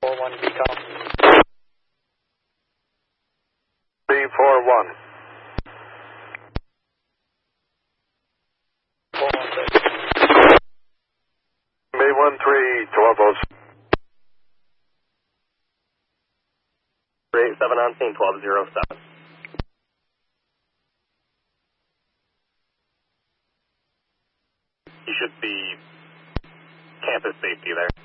41 decom. 341. 416. Bay 13, 1207. 387 on scene, 1207. You should be campus safety there.